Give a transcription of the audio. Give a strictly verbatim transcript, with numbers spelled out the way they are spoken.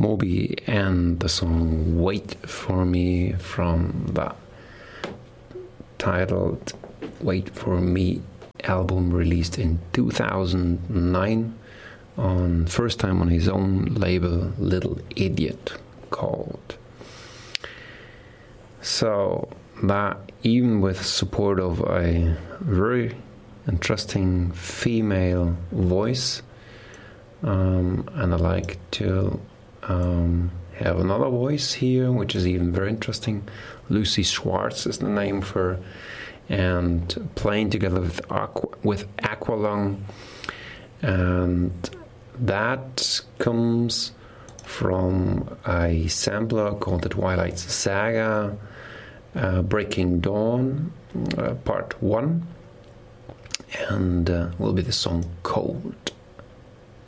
Moby and the song Wait For Me from the titled Wait For Me album released in two thousand nine on first time on his own label Little Idiot called. So that, even with support of a very interesting female voice, um, and I like to um, have another voice here, which is even very interesting. Lucy Schwartz is the name for, and playing together with Aqua, with Aqualung, and that comes from a sampler called The Twilight Saga, uh, Breaking Dawn, uh, part one, and uh, will be the song Cold.